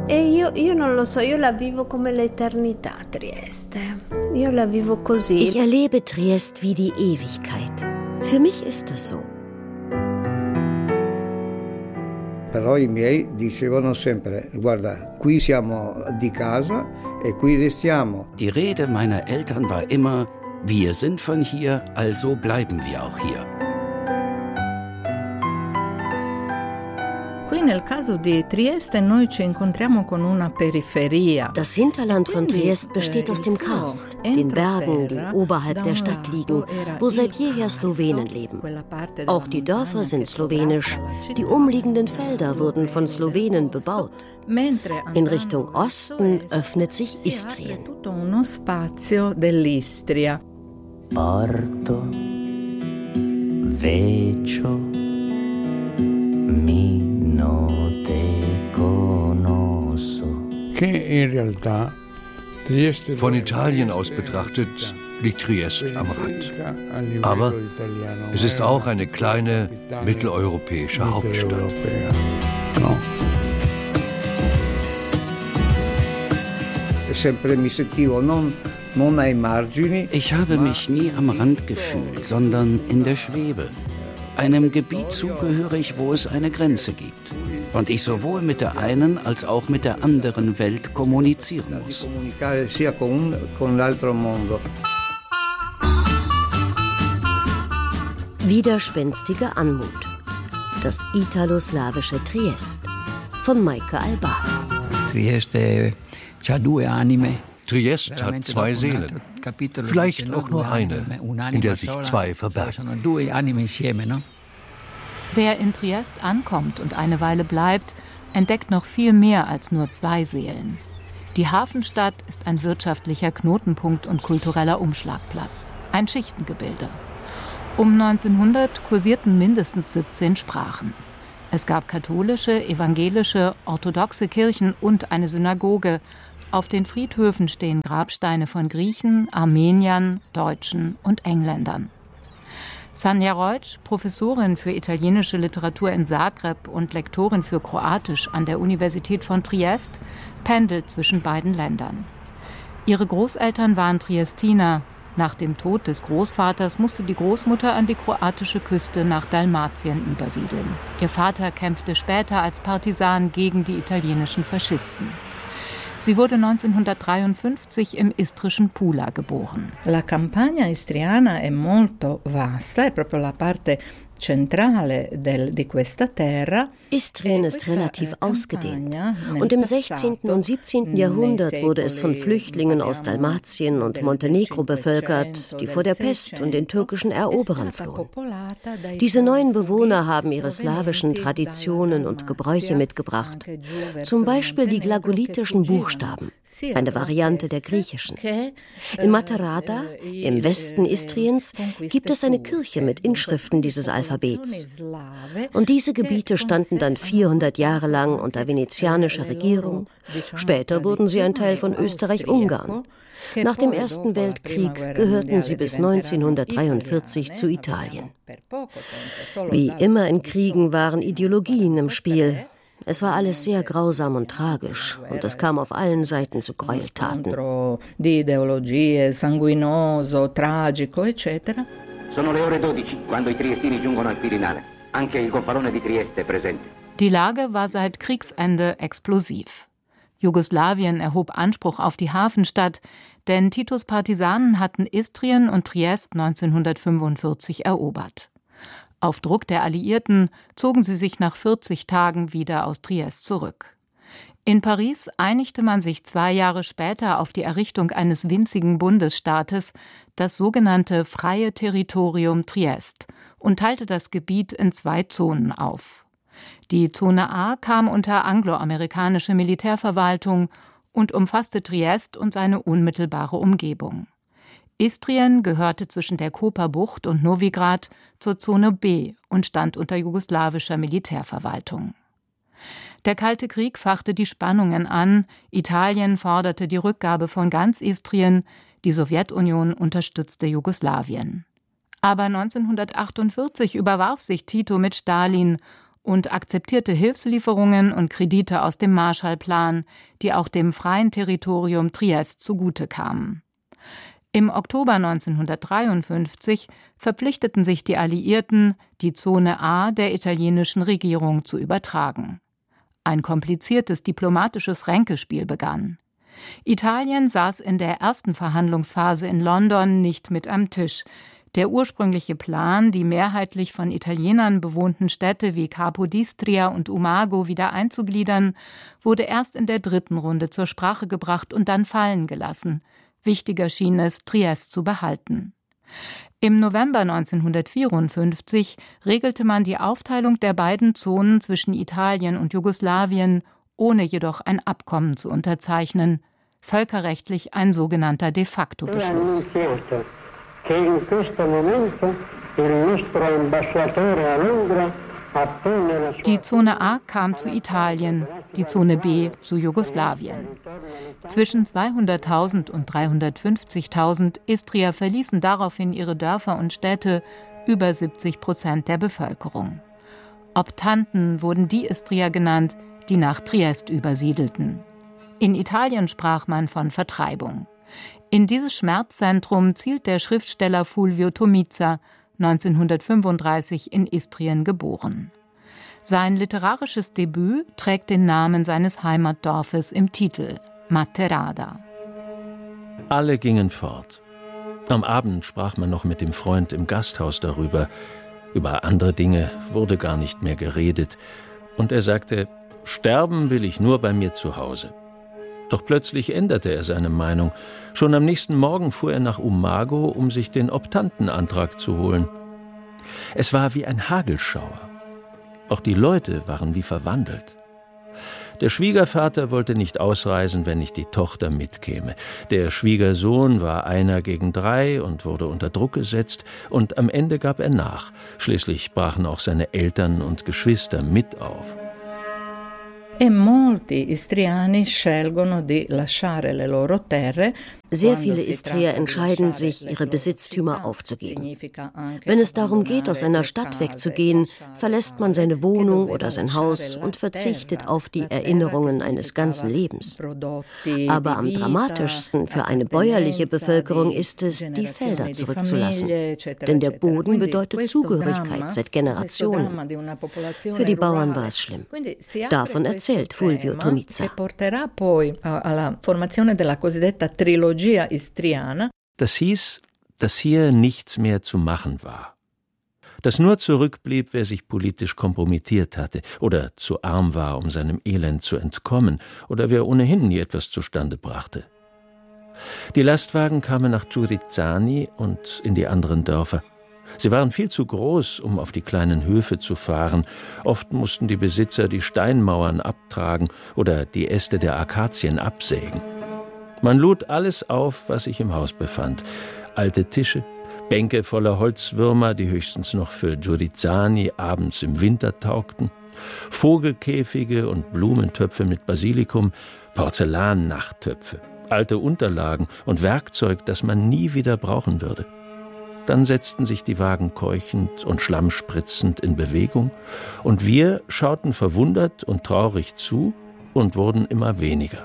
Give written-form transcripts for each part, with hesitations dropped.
Io non lo so, io la vivo come l'eternità, Trieste. Io la vivo così. Ich erlebe Triest wie die Ewigkeit. Für mich ist das so. Però i miei dicevano sempre, guarda, qui siamo di casa e qui restiamo. Die Rede meiner Eltern war immer, wir sind von hier, also bleiben wir auch hier. Qui nel caso di Trieste noi ci incontriamo con una periferia. Das Hinterland von Triest besteht aus dem Karst, den Bergen, die oberhalb der Stadt liegen, wo seit jeher Slowenen leben. Auch die Dörfer sind slowenisch, die umliegenden Felder wurden von Slowenen bebaut. In Richtung Osten öffnet sich Istrien. Porto, Vecchio, no te conosco. Von Italien aus betrachtet liegt Triest am Rand. Aber es ist auch eine kleine mitteleuropäische Hauptstadt. Ich habe mich nie am Rand gefühlt, sondern in der Schwebe. Einem Gebiet zugehörig, wo es eine Grenze gibt und ich sowohl mit der einen als auch mit der anderen Welt kommunizieren muss. Widerspenstige Anmut. Das italo-slawische Triest von Maike Albart. Triest hat zwei Seelen, vielleicht auch nur eine, in der sich zwei verbergen. Wer in Triest ankommt und eine Weile bleibt, entdeckt noch viel mehr als nur zwei Seelen. Die Hafenstadt ist ein wirtschaftlicher Knotenpunkt und kultureller Umschlagplatz, ein Schichtengebilde. Um 1900 kursierten mindestens 17 Sprachen. Es gab katholische, evangelische, orthodoxe Kirchen und eine Synagoge. Auf den Friedhöfen stehen Grabsteine von Griechen, Armeniern, Deutschen und Engländern. Sanja Reusch, Professorin für italienische Literatur in Zagreb und Lektorin für Kroatisch an der Universität von Triest, pendelt zwischen beiden Ländern. Ihre Großeltern waren Triestiner. Nach dem Tod des Großvaters musste die Großmutter an die kroatische Küste nach Dalmatien übersiedeln. Ihr Vater kämpfte später als Partisan gegen die italienischen Faschisten. Sie wurde 1953 im istrischen Pula geboren. La campagna istriana è molto vasta, è proprio la parte centrale di questa terra. Istrien ist relativ ausgedehnt und im 16. und 17. Jahrhundert wurde es von Flüchtlingen aus Dalmatien und Montenegro bevölkert, die vor der Pest und den türkischen Eroberern flohen. Diese neuen Bewohner haben ihre slawischen Traditionen und Gebräuche mitgebracht, zum Beispiel die glagolitischen Buchstaben, eine Variante der griechischen. In Matarada, im Westen Istriens, gibt es eine Kirche mit Inschriften dieses Alphabets. Und diese Gebiete standen dann 400 Jahre lang unter venezianischer Regierung. Später wurden sie ein Teil von Österreich-Ungarn. Nach dem Ersten Weltkrieg gehörten sie bis 1943 zu Italien. Wie immer in Kriegen waren Ideologien im Spiel. Es war alles sehr grausam und tragisch und es kam auf allen Seiten zu Gräueltaten. Die Ideologie, sanguinoso, tragico, eccetera. Sono le ore 12, quando i triestini giungono al Quirinale. Anche il Gonfalone di Trieste è presente. Die Lage war seit Kriegsende explosiv. Jugoslawien erhob Anspruch auf die Hafenstadt, denn Titos Partisanen hatten Istrien und Triest 1945 erobert. Auf Druck der Alliierten zogen sie sich nach 40 Tagen wieder aus Triest zurück. In Paris einigte man sich 2 Jahre später auf die Errichtung eines winzigen Bundesstaates, das sogenannte Freie Territorium Triest, und teilte das Gebiet in 2 Zonen auf. Die Zone A kam unter angloamerikanische Militärverwaltung und umfasste Triest und seine unmittelbare Umgebung. Istrien gehörte zwischen der Koperbucht und Novigrad zur Zone B und stand unter jugoslawischer Militärverwaltung. Der Kalte Krieg fachte die Spannungen an, Italien forderte die Rückgabe von ganz Istrien, die Sowjetunion unterstützte Jugoslawien. Aber 1948 überwarf sich Tito mit Stalin und akzeptierte Hilfslieferungen und Kredite aus dem Marshallplan, die auch dem freien Territorium Triest zugute kamen. Im Oktober 1953 verpflichteten sich die Alliierten, die Zone A der italienischen Regierung zu übertragen. Ein kompliziertes diplomatisches Ränkespiel begann. Italien saß in der ersten Verhandlungsphase in London nicht mit am Tisch. Der ursprüngliche Plan, die mehrheitlich von Italienern bewohnten Städte wie Capodistria und Umago wieder einzugliedern, wurde erst in der dritten Runde zur Sprache gebracht und dann fallen gelassen. Wichtiger schien es, Triest zu behalten. Im November 1954 regelte man die Aufteilung der beiden Zonen zwischen Italien und Jugoslawien, ohne jedoch ein Abkommen zu unterzeichnen, völkerrechtlich ein sogenannter de facto Beschluss. Die Zone A kam zu Italien, die Zone B zu Jugoslawien. Zwischen 200.000 und 350.000 Istrier verließen daraufhin ihre Dörfer und Städte, über 70% der Bevölkerung. Optanten wurden die Istrier genannt, die nach Triest übersiedelten. In Italien sprach man von Vertreibung. In dieses Schmerzzentrum zielt der Schriftsteller Fulvio Tomiza, 1935 in Istrien geboren. Sein literarisches Debüt trägt den Namen seines Heimatdorfes im Titel, Matterada. Alle gingen fort. Am Abend sprach man noch mit dem Freund im Gasthaus darüber. Über andere Dinge wurde gar nicht mehr geredet. Und er sagte, sterben will ich nur bei mir zu Hause. Doch plötzlich änderte er seine Meinung. Schon am nächsten Morgen fuhr er nach Umago, um sich den Optantenantrag zu holen. Es war wie ein Hagelschauer. Auch die Leute waren wie verwandelt. Der Schwiegervater wollte nicht ausreisen, wenn nicht die Tochter mitkäme. Der Schwiegersohn war 1 gegen 3 und wurde unter Druck gesetzt, und am Ende gab er nach. Schließlich brachen auch seine Eltern und Geschwister mit auf. Sehr viele Istrier entscheiden sich, ihre Besitztümer aufzugeben. Wenn es darum geht, aus einer Stadt wegzugehen, verlässt man seine Wohnung oder sein Haus und verzichtet auf die Erinnerungen eines ganzen Lebens. Aber am dramatischsten für eine bäuerliche Bevölkerung ist es, die Felder zurückzulassen. Denn der Boden bedeutet Zugehörigkeit seit Generationen. Für die Bauern war es schlimm. Davon erzählt Fulvio Tomiza. Das hieß, dass hier nichts mehr zu machen war. Dass nur zurückblieb, wer sich politisch kompromittiert hatte oder zu arm war, um seinem Elend zu entkommen, oder wer ohnehin nie etwas zustande brachte. Die Lastwagen kamen nach Giurizzani und in die anderen Dörfer. Sie waren viel zu groß, um auf die kleinen Höfe zu fahren. Oft mussten die Besitzer die Steinmauern abtragen oder die Äste der Akazien absägen. Man lud alles auf, was sich im Haus befand. Alte Tische, Bänke voller Holzwürmer, die höchstens noch für Giurizzani abends im Winter taugten, Vogelkäfige und Blumentöpfe mit Basilikum, Porzellan-Nachttöpfe, alte Unterlagen und Werkzeug, das man nie wieder brauchen würde. Dann setzten sich die Wagen keuchend und schlammspritzend in Bewegung, und wir schauten verwundert und traurig zu und wurden immer weniger.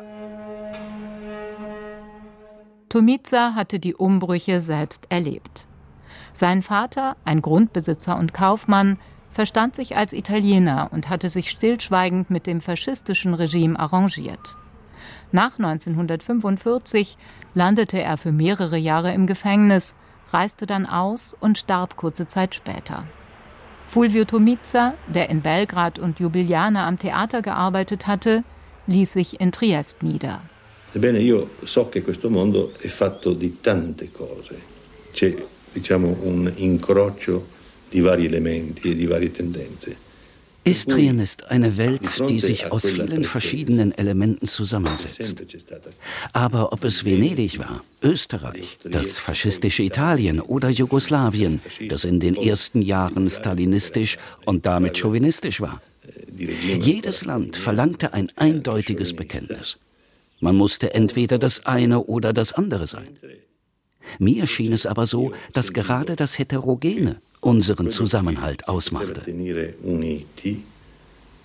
Tomiza hatte die Umbrüche selbst erlebt. Sein Vater, ein Grundbesitzer und Kaufmann, verstand sich als Italiener und hatte sich stillschweigend mit dem faschistischen Regime arrangiert. Nach 1945 landete er für mehrere Jahre im Gefängnis, reiste dann aus und starb kurze Zeit später. Fulvio Tomiza, der in Belgrad und Ljubljana am Theater gearbeitet hatte, ließ sich in Triest nieder. Ebbene, io so che questo mondo è fatto di tante cose. C'è, diciamo, un incrocio di vari elementi e di varie tendenze. Istrien ist eine Welt, die sich aus vielen verschiedenen Elementen zusammensetzt. Aber ob es Venedig war, Österreich, das faschistische Italien oder Jugoslawien, das in den ersten Jahren stalinistisch und damit chauvinistisch war, jedes Land verlangte ein eindeutiges Bekenntnis. Man musste entweder das eine oder das andere sein. Mir schien es aber so, dass gerade das Heterogene unseren Zusammenhalt ausmachte.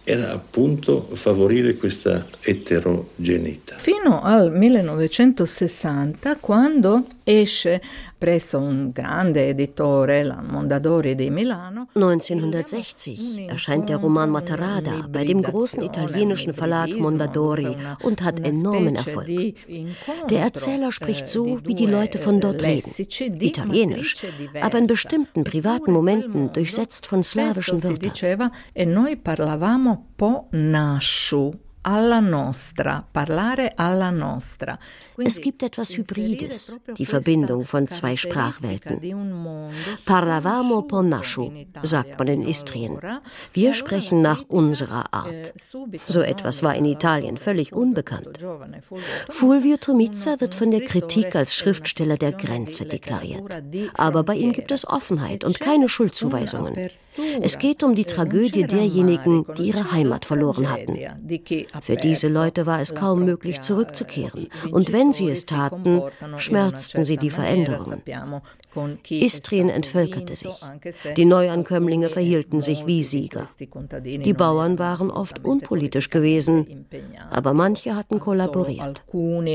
era appunto favorire questa eterogeneità. Fino al 1960, quando esce presso un grande editore, la Mondadori di Milano. 1960 erscheint der Roman Matarada bei dem großen italienischen Verlag Mondadori und hat enormen Erfolg. Der Erzähler spricht so, wie die Leute von dort reden, italienisch, aber in bestimmten privaten Momenten durchsetzt von slawischen Wörtern. E noi parlavamo po nasciu. Alla nostra, parlare alla nostra. Es gibt etwas Hybrides, die Verbindung von zwei Sprachwelten. Parlavamo po nasciu, sagt man in Istrien. Wir sprechen nach unserer Art. So etwas war in Italien völlig unbekannt. Fulvio Tomizza wird von der Kritik als Schriftsteller der Grenze deklariert. Aber bei ihm gibt es Offenheit und keine Schuldzuweisungen. Es geht um die Tragödie derjenigen, die ihre Heimat verloren hatten. Für diese Leute war es kaum möglich, zurückzukehren. Und wenn sie es taten, schmerzten sie die Veränderungen. Istrien entvölkerte sich. Die Neuankömmlinge verhielten sich wie Sieger. Die Bauern waren oft unpolitisch gewesen, aber manche hatten kollaboriert.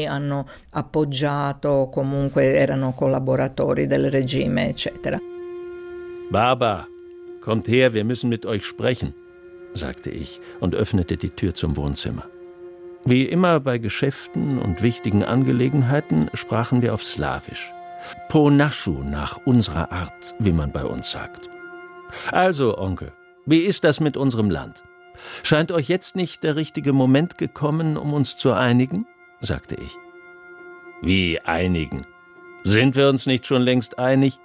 Baba, kommt her, wir müssen mit euch sprechen, sagte ich und öffnete die Tür zum Wohnzimmer. Wie immer bei Geschäften und wichtigen Angelegenheiten sprachen wir auf Slawisch. Po nasciu, nach unserer Art, wie man bei uns sagt. Also, Onkel, wie ist das mit unserem Land? Scheint euch jetzt nicht der richtige Moment gekommen, um uns zu einigen? Sagte ich. Wie einigen? Sind wir uns nicht schon längst einig?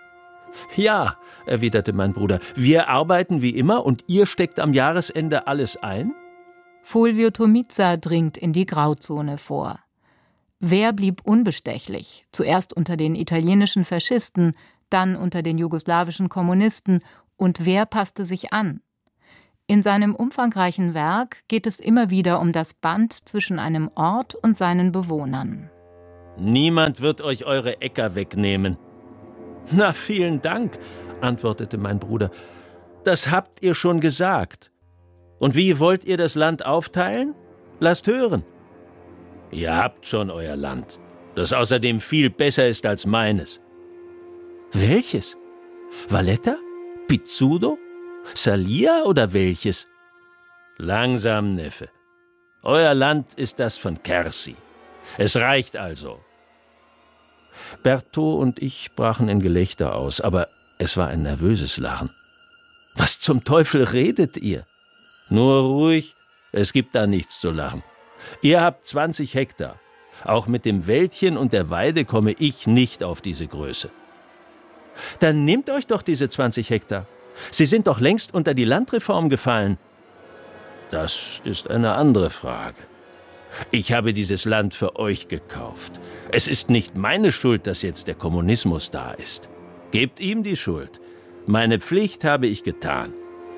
Ja, erwiderte mein Bruder, wir arbeiten wie immer und ihr steckt am Jahresende alles ein? Fulvio Tomizza dringt in die Grauzone vor. Wer blieb unbestechlich? Zuerst unter den italienischen Faschisten, dann unter den jugoslawischen Kommunisten. Und wer passte sich an? In seinem umfangreichen Werk geht es immer wieder um das Band zwischen einem Ort und seinen Bewohnern. Niemand wird euch eure Äcker wegnehmen. Na, vielen Dank, antwortete mein Bruder. Das habt ihr schon gesagt. Und wie wollt ihr das Land aufteilen? Lasst hören. Ihr habt schon euer Land, das außerdem viel besser ist als meines. Welches? Valletta? Pizzudo? Salia oder welches? Langsam, Neffe. Euer Land ist das von Kersi. Es reicht also. Berto und ich brachen in Gelächter aus, aber es war ein nervöses Lachen. Was zum Teufel redet ihr? Nur ruhig, es gibt da nichts zu lachen. Ihr habt 20 Hektar. Auch mit dem Wäldchen und der Weide komme ich nicht auf diese Größe. Dann nehmt euch doch diese 20 Hektar. Sie sind doch längst unter die Landreform gefallen. Das ist eine andere Frage. Ich habe dieses Land für euch gekauft. Es ist nicht meine Schuld, dass jetzt der Kommunismus da ist. Gebt ihm die Schuld. Meine Pflicht habe ich getan.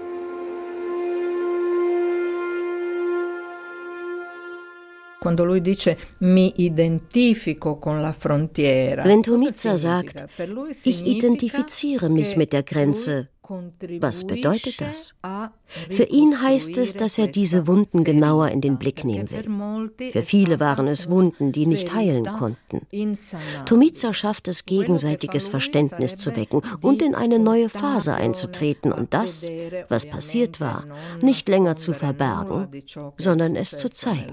Wenn Tomizza sagt, ich identifiziere mich mit der Grenze, was bedeutet das? Für ihn heißt es, dass er diese Wunden genauer in den Blick nehmen will. Für viele waren es Wunden, die nicht heilen konnten. Tomizza schafft es, gegenseitiges Verständnis zu wecken und in eine neue Phase einzutreten und das, was passiert war, nicht länger zu verbergen, sondern es zu zeigen.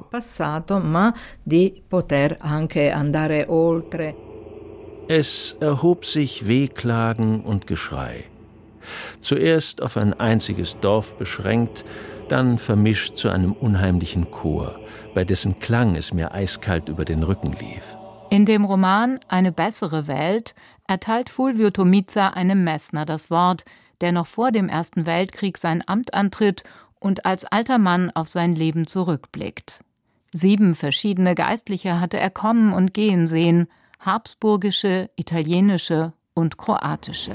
Es erhob sich Wehklagen und Geschrei. Zuerst auf ein einziges Dorf beschränkt, dann vermischt zu einem unheimlichen Chor, bei dessen Klang es mir eiskalt über den Rücken lief. In dem Roman »Eine bessere Welt« erteilt Fulvio Tomizza einem Messner das Wort, der noch vor dem Ersten Weltkrieg sein Amt antritt und als alter Mann auf sein Leben zurückblickt. 7 verschiedene Geistliche hatte er kommen und gehen sehen, habsburgische, italienische und kroatische.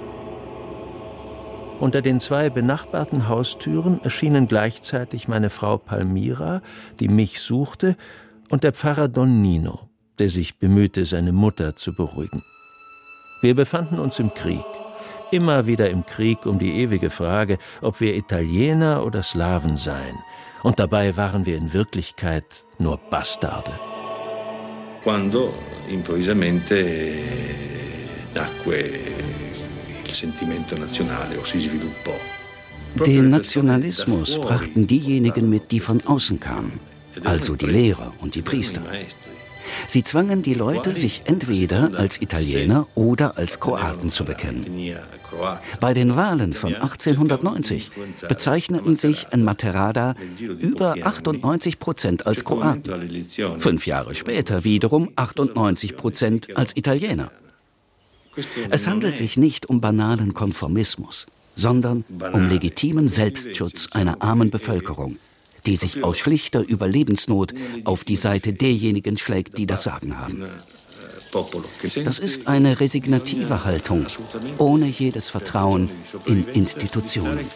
Unter den 2 benachbarten Haustüren erschienen gleichzeitig meine Frau Palmira, die mich suchte, und der Pfarrer Don Nino, der sich bemühte, seine Mutter zu beruhigen. Wir befanden uns im Krieg, immer wieder im Krieg um die ewige Frage, ob wir Italiener oder Slawen seien. Und dabei waren wir in Wirklichkeit nur Bastarde. Quando improvvisamente nacque il sentimento nazionale o si sviluppò. Den Nationalismus brachten diejenigen mit, die von außen kamen, also die Lehrer und die Priester. Sie zwangen die Leute, sich entweder als Italiener oder als Kroaten zu bekennen. Bei den Wahlen von 1890 bezeichneten sich in Macerata über 98% als Kroaten. 5 Jahre später wiederum 98% als Italiener. Es handelt sich nicht um banalen Konformismus, sondern um legitimen Selbstschutz einer armen Bevölkerung, die sich aus schlichter Überlebensnot auf die Seite derjenigen schlägt, die das Sagen haben. Das ist eine resignative Haltung, ohne jedes Vertrauen in Institutionen.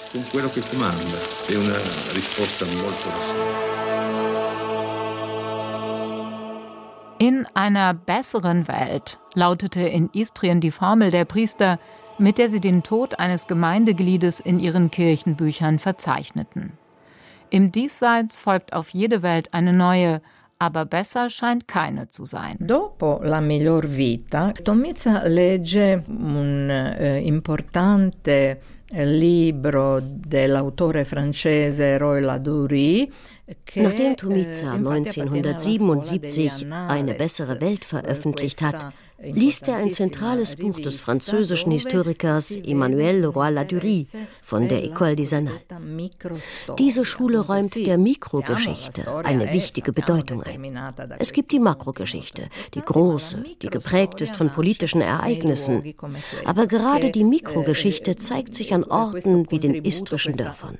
In einer besseren Welt lautete in Istrien die Formel der Priester, mit der sie den Tod eines Gemeindegliedes in ihren Kirchenbüchern verzeichneten. Im Diesseits folgt auf jede Welt eine neue, aber besser scheint keine zu sein. Dopo la miglior vita, Tomica legge un importante libro dell'autore francese Roy Ladurie. Nachdem Tomica 1977 Eine bessere Welt veröffentlicht hat, liest er ein zentrales Buch des französischen Historikers Emmanuel Roy Ladurie von der École des Annales. Diese Schule räumt der Mikrogeschichte eine wichtige Bedeutung ein. Es gibt die Makrogeschichte, die große, die geprägt ist von politischen Ereignissen. Aber gerade die Mikrogeschichte zeigt sich an Orten wie den istrischen Dörfern.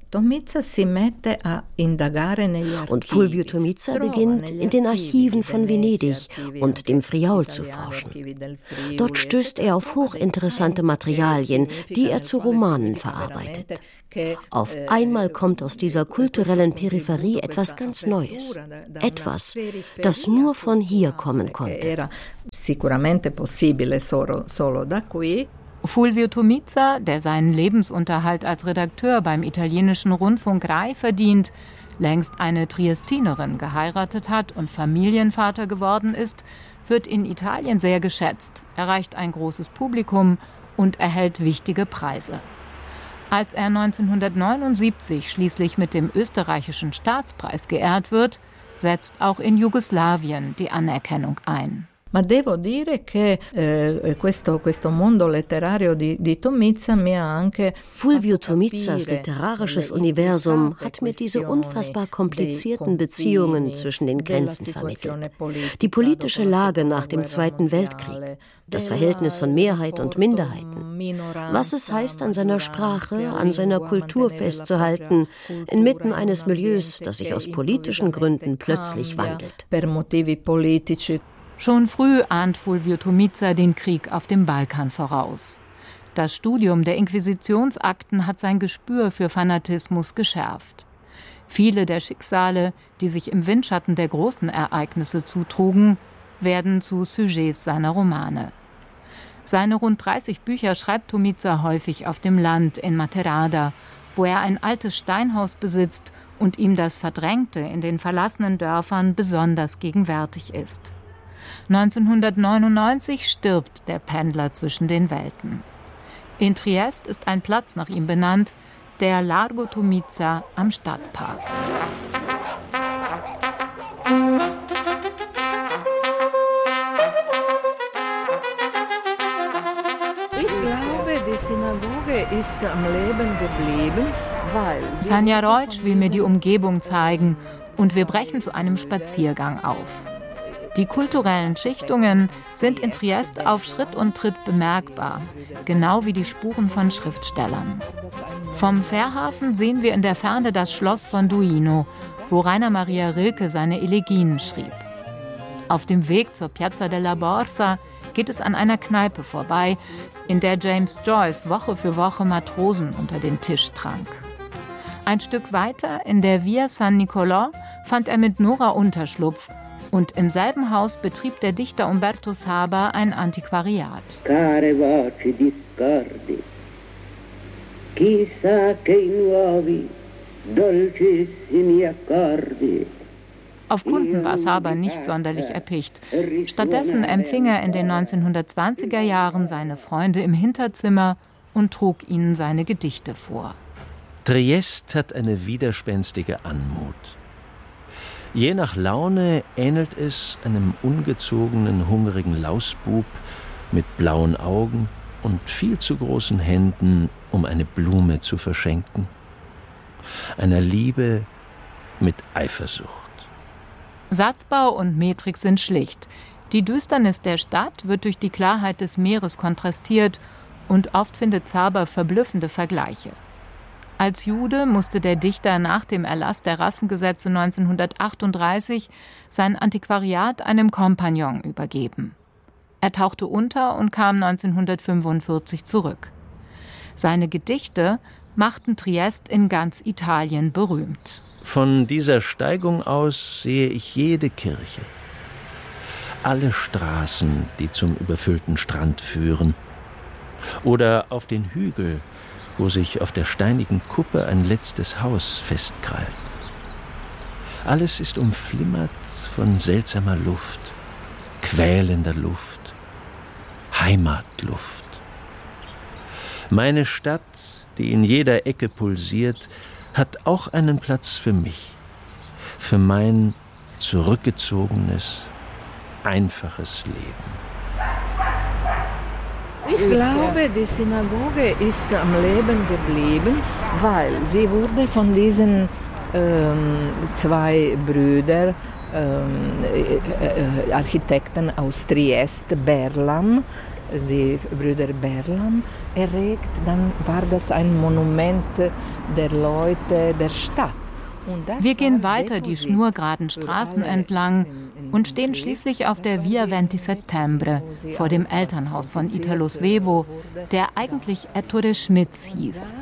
Und Fulvio Tomica beginnt, in den Archiven von Venedig und dem Friaul zu forschen. Dort stößt er auf hochinteressante Materialien, die er zu Romanen verarbeitet. Auf einmal kommt aus dieser kulturellen Peripherie etwas ganz Neues. Etwas, das nur von hier kommen konnte. Fulvio Tomica, der seinen Lebensunterhalt als Redakteur beim italienischen Rundfunk RAI verdient, längst eine Triestinerin geheiratet hat und Familienvater geworden ist, wird in Italien sehr geschätzt, erreicht ein großes Publikum und erhält wichtige Preise. Als er 1979 schließlich mit dem österreichischen Staatspreis geehrt wird, setzt auch in Jugoslawien die Anerkennung ein. Ma devo dire che questo mondo letterario di Tomica mi ha anche Fulvio Tomicas literarisches Universum hat mir diese unfassbar komplizierten Beziehungen zwischen den Grenzen vermittelt. Die politische Lage nach dem Zweiten Weltkrieg, das Verhältnis von Mehrheit und Minderheiten, was es heißt, an seiner Sprache, an seiner Kultur festzuhalten, inmitten eines Milieus, das sich aus politischen Gründen plötzlich wandelt. Schon früh ahnt Fulvio Tomica den Krieg auf dem Balkan voraus. Das Studium der Inquisitionsakten hat sein Gespür für Fanatismus geschärft. Viele der Schicksale, die sich im Windschatten der großen Ereignisse zutrugen, werden zu Sujets seiner Romane. Seine rund 30 Bücher schreibt Tomica häufig auf dem Land in Macerata, wo er ein altes Steinhaus besitzt und ihm das Verdrängte in den verlassenen Dörfern besonders gegenwärtig ist. 1999 stirbt der Pendler zwischen den Welten. In Triest ist ein Platz nach ihm benannt, der Largo Tomica am Stadtpark. Sanja Reutsch will mir die Umgebung zeigen und wir brechen zu einem Spaziergang auf. Die kulturellen Schichtungen sind in Triest auf Schritt und Tritt bemerkbar, genau wie die Spuren von Schriftstellern. Vom Fährhafen sehen wir in der Ferne das Schloss von Duino, wo Rainer Maria Rilke seine Elegien schrieb. Auf dem Weg zur Piazza della Borsa geht es an einer Kneipe vorbei, in der James Joyce Woche für Woche Matrosen unter den Tisch trank. Ein Stück weiter, in der Via San Nicolò, fand er mit Nora Unterschlupf Und im selben Haus betrieb der Dichter Umberto Saba ein Antiquariat. Care voci discordi, chissà che i nuovi, dolcissimi accordi. Auf Kunden war Saba nicht sonderlich erpicht. Stattdessen empfing er in den 1920er Jahren seine Freunde im Hinterzimmer und trug ihnen seine Gedichte vor. Triest hat eine widerspenstige Anmut. Je nach Laune ähnelt es einem ungezogenen, hungrigen Lausbub mit blauen Augen und viel zu großen Händen, um eine Blume zu verschenken. Einer Liebe mit Eifersucht. Satzbau und Metrik sind schlicht. Die Düsternis der Stadt wird durch die Klarheit des Meeres kontrastiert und oft findet Saba verblüffende Vergleiche. Als Jude musste der Dichter nach dem Erlass der Rassengesetze 1938 sein Antiquariat einem Kompagnon übergeben. Er tauchte unter und kam 1945 zurück. Seine Gedichte machten Triest in ganz Italien berühmt. Von dieser Steigung aus sehe ich jede Kirche, alle Straßen, die zum überfüllten Strand führen, oder auf den Hügel, wo sich auf der steinigen Kuppe ein letztes Haus festkrallt. Alles ist umflimmert von seltsamer Luft, quälender Luft, Heimatluft. Meine Stadt, die in jeder Ecke pulsiert, hat auch einen Platz für mich, für mein zurückgezogenes, einfaches Leben. Ich glaube, die Synagoge ist am Leben geblieben, weil sie wurde von diesen zwei Brüdern, Architekten aus Triest, Berlam, die Brüder Berlam, erregt. Dann war das ein Monument der Leute der Stadt. Wir gehen weiter die schnurgeraden Straßen entlang und stehen schließlich auf der Via Venti Settembre vor dem Elternhaus von Italo Svevo, der eigentlich Ettore Schmitz hieß.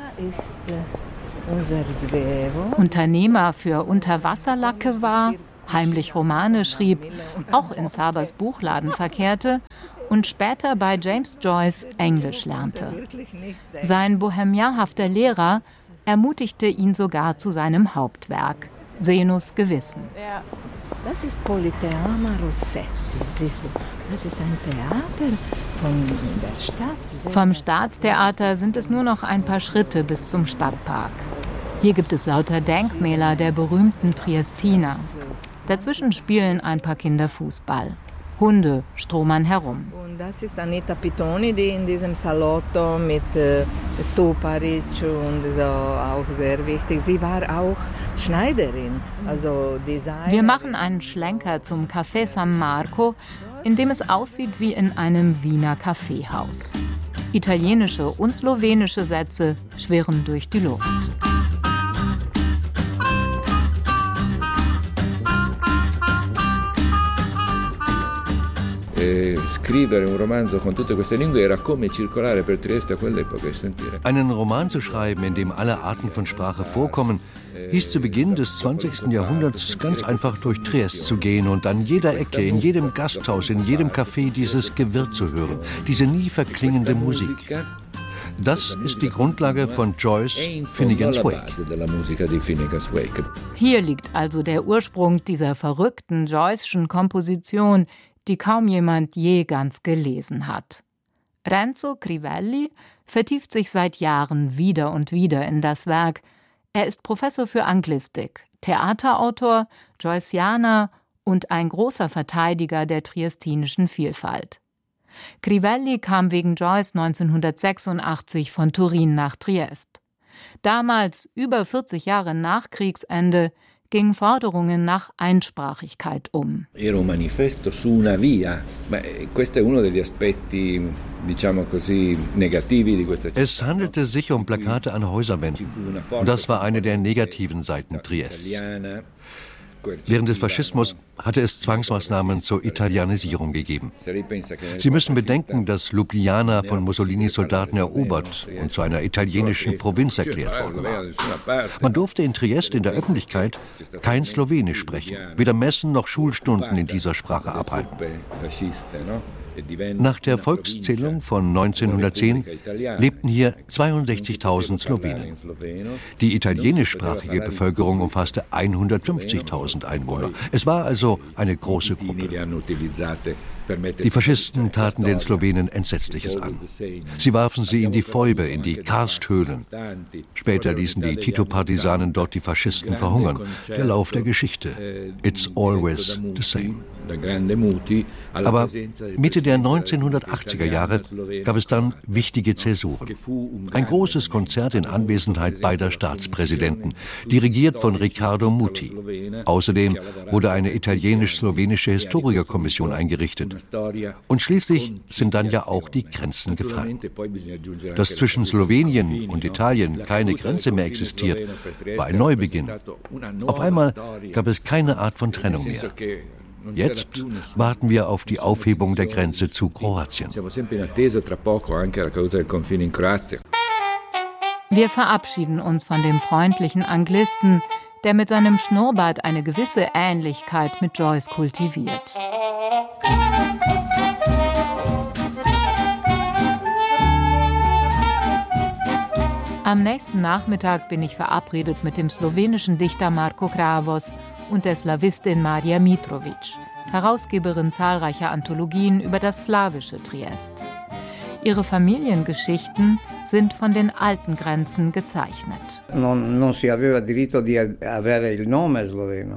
Unternehmer für Unterwasserlacke war, heimlich Romane schrieb, auch in Sabas Buchladen verkehrte und später bei James Joyce Englisch lernte. Sein bohemianhafter Lehrer ermutigte ihn sogar zu seinem Hauptwerk, Zenus Gewissen. Das ist Politeama Rossetti. Das ist ein Theater von der Stadt. Vom Staatstheater sind es nur noch ein paar Schritte bis zum Stadtpark. Hier gibt es lauter Denkmäler der berühmten Triestiner. Dazwischen spielen ein paar Kinder Fußball. Hunde stromern herum. Und das ist Anita Pitoni, die in diesem Salotto mit Stuparic und so auch sehr wichtig. Sie war auch Schneiderin, also Designerin. Wir machen einen Schlenker zum Café San Marco, in dem es aussieht wie in einem Wiener Kaffeehaus. Italienische und slowenische Sätze schwirren durch die Luft. Einen Roman zu schreiben, in dem alle Arten von Sprache vorkommen, hieß zu Beginn des 20. Jahrhunderts ganz einfach durch Triest zu gehen und an jeder Ecke, in jedem Gasthaus, in jedem Café dieses Gewirr zu hören, diese nie verklingende Musik. Das ist die Grundlage von Joyce' Finnegan's Wake. Hier liegt also der Ursprung dieser verrückten Joyce'schen Komposition, die kaum jemand je ganz gelesen hat. Renzo Crivelli vertieft sich seit Jahren wieder und wieder in das Werk. Er ist Professor für Anglistik, Theaterautor, Joycianer und ein großer Verteidiger der triestinischen Vielfalt. Crivelli kam wegen Joyce 1986 von Turin nach Triest. Damals, über 40 Jahre nach Kriegsende, gingen Forderungen nach Einsprachigkeit um. Era un manifesto su una via, ma questo è uno degli aspetti, diciamo così, negativi di questa città. Es handelte sich um Plakate an Häuserwänden. Und das war eine der negativen Seiten Triests. Während des Faschismus hatte es Zwangsmaßnahmen zur Italianisierung gegeben. Sie müssen bedenken, dass Ljubljana von Mussolinis Soldaten erobert und zu einer italienischen Provinz erklärt worden war. Man durfte in Triest in der Öffentlichkeit kein Slowenisch sprechen, weder Messen noch Schulstunden in dieser Sprache abhalten. Nach der Volkszählung von 1910 lebten hier 62.000 Slowenen. Die italienischsprachige Bevölkerung umfasste 150.000 Einwohner. Es war also eine große Gruppe. Die Faschisten taten den Slowenen Entsetzliches an. Sie warfen sie in die Fäuber, in die Karsthöhlen. Später ließen die Tito-Partisanen dort die Faschisten verhungern. Der Lauf der Geschichte. It's always the same. Aber Mitte der 1980er Jahre gab es dann wichtige Zäsuren. Ein großes Konzert in Anwesenheit beider Staatspräsidenten, dirigiert von Riccardo Muti. Außerdem wurde eine italienisch-slowenische Historikerkommission eingerichtet. Und schließlich sind dann ja auch die Grenzen gefallen. Dass zwischen Slowenien und Italien keine Grenze mehr existiert, war ein Neubeginn. Auf einmal gab es keine Art von Trennung mehr. Jetzt warten wir auf die Aufhebung der Grenze zu Kroatien. Wir verabschieden uns von dem freundlichen Anglisten, der mit seinem Schnurrbart eine gewisse Ähnlichkeit mit Joyce kultiviert. Am nächsten Nachmittag bin ich verabredet mit dem slowenischen Dichter Marko Kravos und der Slawistin Marija Mitrovic, Herausgeberin zahlreicher Anthologien über das slawische Triest. Ihre Familiengeschichten sind von den alten Grenzen gezeichnet. Non si aveva diritto di avere il nome sloveno.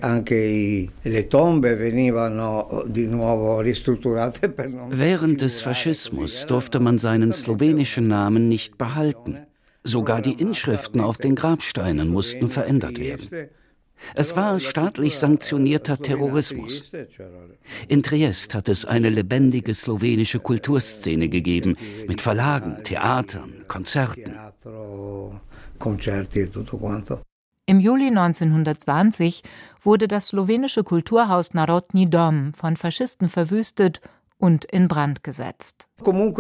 Während des Faschismus durfte man seinen slowenischen Namen nicht behalten. Sogar die Inschriften auf den Grabsteinen mussten verändert werden. Es war staatlich sanktionierter Terrorismus. In Triest hat es eine lebendige slowenische Kulturszene gegeben, mit Verlagen, Theatern, Konzerten. Im Juli 1920 wurde das slowenische Kulturhaus Narodni Dom von Faschisten verwüstet und in Brand gesetzt. Mein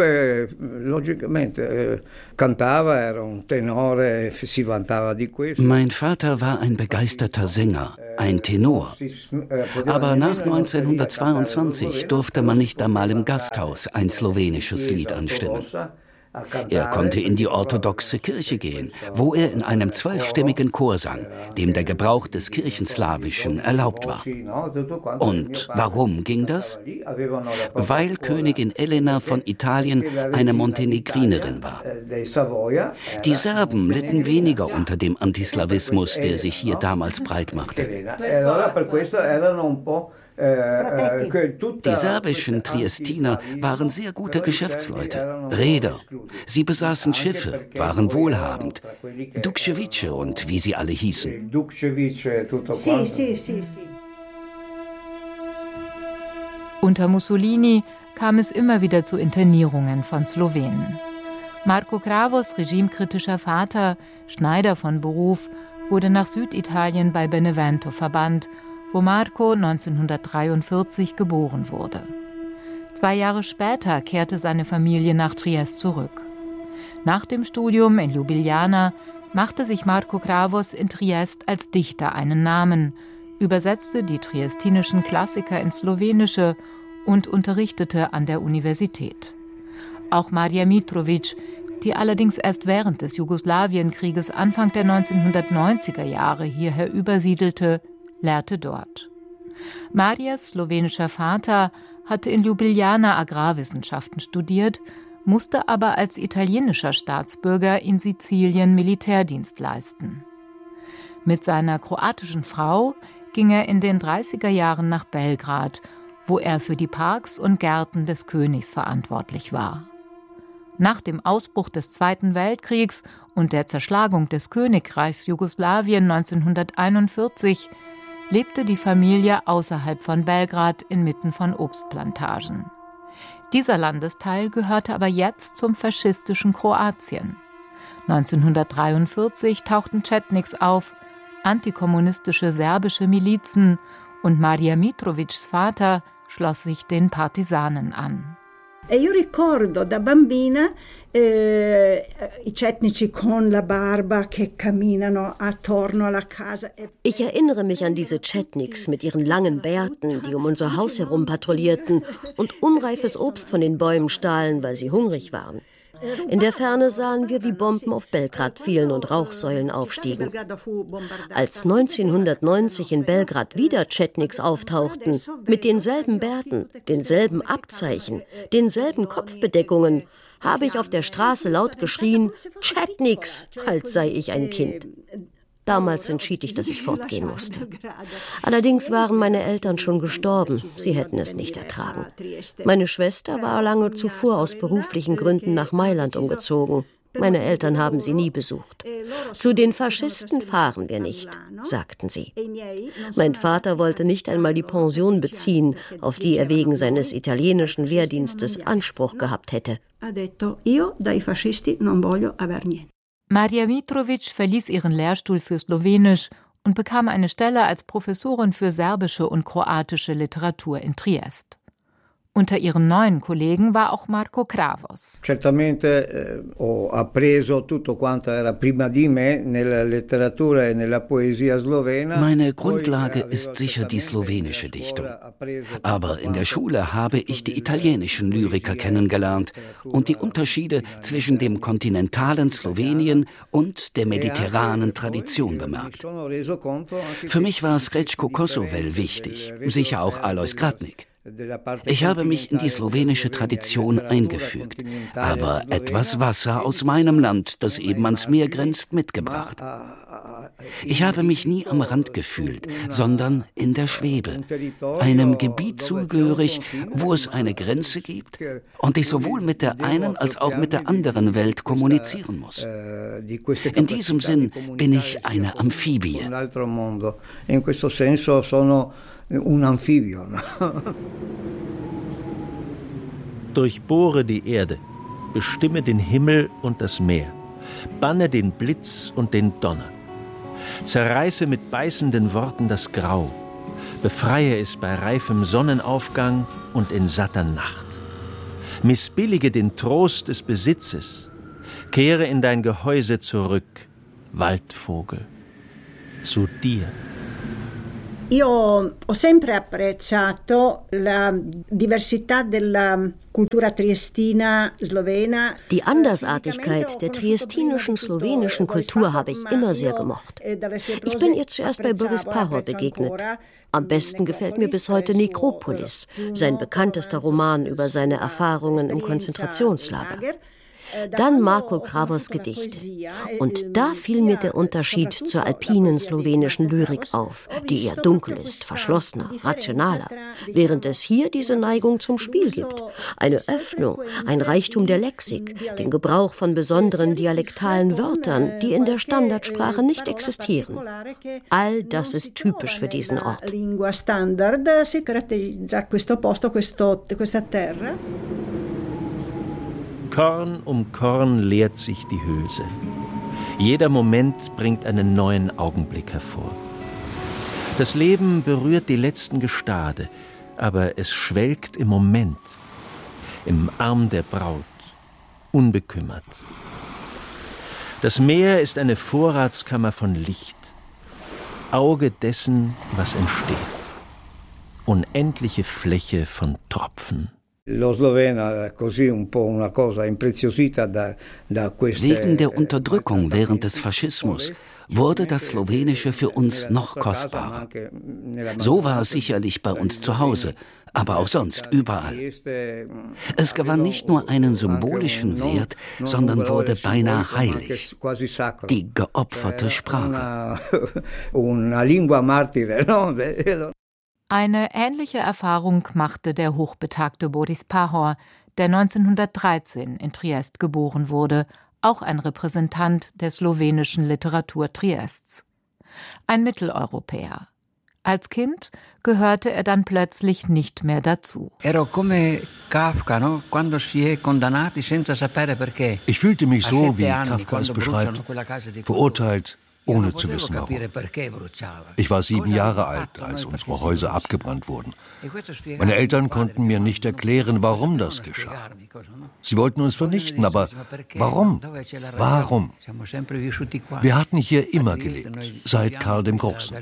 Vater war ein begeisterter Sänger, ein Tenor. Aber nach 1922 durfte man nicht einmal im Gasthaus ein slowenisches Lied anstimmen. Er konnte in die orthodoxe Kirche gehen, wo er in einem 12-stimmigen Chor sang, dem der Gebrauch des Kirchenslawischen erlaubt war. Und warum ging das? Weil Königin Elena von Italien eine Montenegrinerin war. Die Serben litten weniger unter dem Antislawismus, der sich hier damals breit machte. Die serbischen Triestiner waren sehr gute Geschäftsleute, Reeder. Sie besaßen Schiffe, waren wohlhabend. Dukševiće und wie sie alle hießen. Unter Mussolini kam es immer wieder zu Internierungen von Slowenen. Marko Kravos, regimekritischer Vater, Schneider von Beruf, wurde nach Süditalien bei Benevento verbannt, wo Marko 1943 geboren wurde. 2 Jahre später kehrte seine Familie nach Triest zurück. Nach dem Studium in Ljubljana machte sich Marko Kravos in Triest als Dichter einen Namen, übersetzte die triestinischen Klassiker ins Slowenische und unterrichtete an der Universität. Auch Marija Mitrovic, die allerdings erst während des Jugoslawienkrieges Anfang der 1990er Jahre hierher übersiedelte, lehrte dort. Marias slowenischer Vater hatte in Ljubljana Agrarwissenschaften studiert, musste aber als italienischer Staatsbürger in Sizilien Militärdienst leisten. Mit seiner kroatischen Frau ging er in den 30er Jahren nach Belgrad, wo er für die Parks und Gärten des Königs verantwortlich war. Nach dem Ausbruch des Zweiten Weltkriegs und der Zerschlagung des Königreichs Jugoslawien 1941 lebte die Familie außerhalb von Belgrad inmitten von Obstplantagen. Dieser Landesteil gehörte aber jetzt zum faschistischen Kroatien. 1943 tauchten Chetniks auf, antikommunistische serbische Milizen und Marija Mitrovićs Vater schloss sich den Partisanen an. Io ricordo da bambina i cetnici con la barba che camminano attorno alla casa. Ich erinnere mich an diese Chetniks mit ihren langen Bärten, die um unser Haus herum patrouillierten und unreifes Obst von den Bäumen stahlen, weil sie hungrig waren. In der Ferne sahen wir, wie Bomben auf Belgrad fielen und Rauchsäulen aufstiegen. Als 1990 in Belgrad wieder Chetniks auftauchten, mit denselben Bärten, denselben Abzeichen, denselben Kopfbedeckungen, habe ich auf der Straße laut geschrien: Chetniks, als sei ich ein Kind. Damals entschied ich, dass ich fortgehen musste. Allerdings waren meine Eltern schon gestorben. Sie hätten es nicht ertragen. Meine Schwester war lange zuvor aus beruflichen Gründen nach Mailand umgezogen. Meine Eltern haben sie nie besucht. Zu den Faschisten fahren wir nicht, sagten sie. Mein Vater wollte nicht einmal die Pension beziehen, auf die er wegen seines italienischen Wehrdienstes Anspruch gehabt hätte. Marija Mitrović verließ ihren Lehrstuhl für Slowenisch und bekam eine Stelle als Professorin für serbische und kroatische Literatur in Triest. Unter ihren neuen Kollegen war auch Marko Kravos. Certamente ho appreso tutto quanto era prima di me nella letteratura e nella poesia slovena. Meine Grundlage ist sicher die slowenische Dichtung. Aber in der Schule habe ich die italienischen Lyriker kennengelernt und die Unterschiede zwischen dem kontinentalen Slowenien und der mediterranen Tradition bemerkt. Für mich war Srećko Kosovel wichtig, sicher auch Alois Kratnik. Ich habe mich in die slowenische Tradition eingefügt, aber etwas Wasser aus meinem Land, das eben ans Meer grenzt, mitgebracht. Ich habe mich nie am Rand gefühlt, sondern in der Schwebe, einem Gebiet zugehörig, wo es eine Grenze gibt und ich sowohl mit der einen als auch mit der anderen Welt kommunizieren muss. In diesem Sinn bin ich eine Amphibie. Un Amphibio. Durchbohre die Erde, bestimme den Himmel und das Meer, banne den Blitz und den Donner, zerreiße mit beißenden Worten das Grau, befreie es bei reifem Sonnenaufgang und in satter Nacht, missbillige den Trost des Besitzes, kehre in dein Gehäuse zurück, Waldvogel, zu dir. Io ho sempre apprezzato la diversità della cultura triestina slovena. Die Andersartigkeit der triestinischen slowenischen Kultur habe ich immer sehr gemocht. Ich bin ihr zuerst bei Boris Pahor begegnet. Am besten gefällt mir bis heute Nekropolis, sein bekanntester Roman über seine Erfahrungen im Konzentrationslager. Dann Marko Kravos Gedichte. Und da fiel mir der Unterschied zur alpinen slowenischen Lyrik auf, die eher dunkel ist, verschlossener, rationaler, während es hier diese Neigung zum Spiel gibt. Eine Öffnung, ein Reichtum der Lexik, den Gebrauch von besonderen dialektalen Wörtern, die in der Standardsprache nicht existieren. All das ist typisch für diesen Ort. Korn um Korn leert sich die Hülse. Jeder Moment bringt einen neuen Augenblick hervor. Das Leben berührt die letzten Gestade, aber es schwelgt im Moment, im Arm der Braut, unbekümmert. Das Meer ist eine Vorratskammer von Licht, Auge dessen, was entsteht. Unendliche Fläche von Tropfen. Wegen der Unterdrückung während des Faschismus wurde das Slowenische für uns noch kostbarer. So war es sicherlich bei uns zu Hause, aber auch sonst überall. Es gewann nicht nur einen symbolischen Wert, sondern wurde beinahe heilig. Die geopferte Sprache. Eine ähnliche Erfahrung machte der hochbetagte Boris Pahor, der 1913 in Triest geboren wurde, auch ein Repräsentant der slowenischen Literatur Triests. Ein Mitteleuropäer. Als Kind gehörte er dann plötzlich nicht mehr dazu. Ich fühlte mich so, wie Kafka es beschreibt, verurteilt, ohne zu wissen warum. Ich war 7 Jahre alt, als unsere Häuser abgebrannt wurden. Meine Eltern konnten mir nicht erklären, warum das geschah. Sie wollten uns vernichten, aber warum? Warum? Wir hatten hier immer gelebt, seit Karl dem Großen.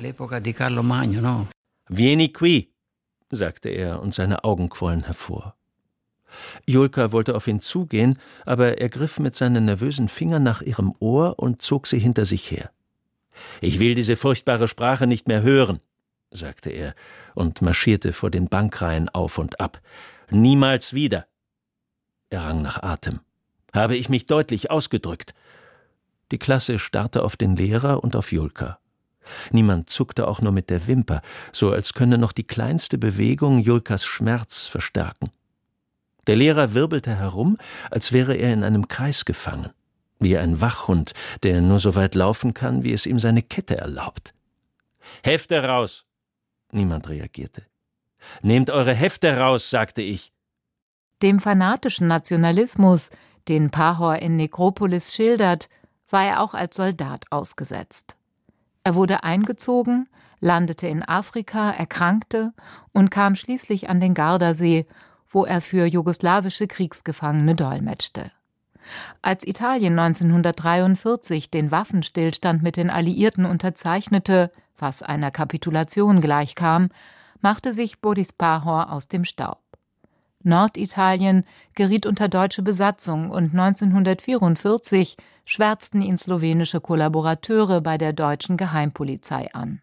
Vieni qui, sagte er, und seine Augen quollen hervor. Julka wollte auf ihn zugehen, aber er griff mit seinen nervösen Fingern nach ihrem Ohr und zog sie hinter sich her. »Ich will diese furchtbare Sprache nicht mehr hören«, sagte er und marschierte vor den Bankreihen auf und ab. »Niemals wieder!« Er rang nach Atem. »Habe ich mich deutlich ausgedrückt?« Die Klasse starrte auf den Lehrer und auf Julka. Niemand zuckte auch nur mit der Wimper, so als könne noch die kleinste Bewegung Julkas Schmerz verstärken. Der Lehrer wirbelte herum, als wäre er in einem Kreis gefangen, wie ein Wachhund, der nur so weit laufen kann, wie es ihm seine Kette erlaubt. »Hefte raus!« Niemand reagierte. »Nehmt eure Hefte raus«, sagte ich. Dem fanatischen Nationalismus, den Pahor in Nekropolis schildert, war er auch als Soldat ausgesetzt. Er wurde eingezogen, landete in Afrika, erkrankte und kam schließlich an den Gardasee, wo er für jugoslawische Kriegsgefangene dolmetschte. Als Italien 1943 den Waffenstillstand mit den Alliierten unterzeichnete, was einer Kapitulation gleichkam, machte sich Boris Pahor aus dem Staub. Norditalien geriet unter deutsche Besatzung und 1944 schwärzten ihn slowenische Kollaborateure bei der deutschen Geheimpolizei an.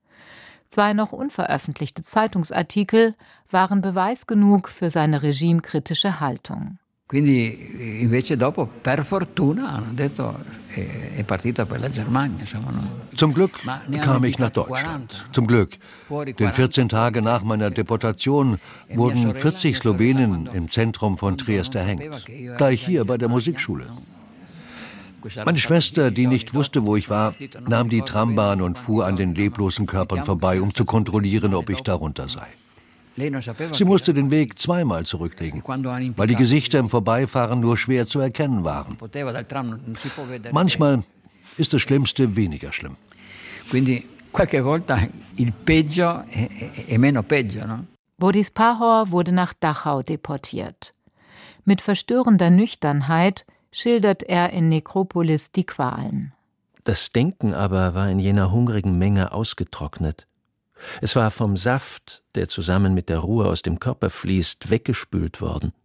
2 noch unveröffentlichte Zeitungsartikel waren Beweis genug für seine regimekritische Haltung. Quindi invece dopo, per fortuna, hanno detto è partito per la Germania. Zum Glück kam ich nach Deutschland. Zum Glück. Denn 14 Tage nach meiner Deportation wurden 40 Slowenen im Zentrum von Triest erhängt. Gleich hier bei der Musikschule. Meine Schwester, die nicht wusste, wo ich war, nahm die Trambahn und fuhr an den leblosen Körpern vorbei, um zu kontrollieren, ob ich darunter sei. Sie musste den Weg 2-mal zurücklegen, weil die Gesichter im Vorbeifahren nur schwer zu erkennen waren. Manchmal ist das Schlimmste weniger schlimm. Boris Pahor wurde nach Dachau deportiert. Mit verstörender Nüchternheit schildert er in Nekropolis die Qualen. Das Denken aber war in jener hungrigen Menge ausgetrocknet. Es war vom Saft, der zusammen mit der Ruhe aus dem Körper fließt, weggespült worden.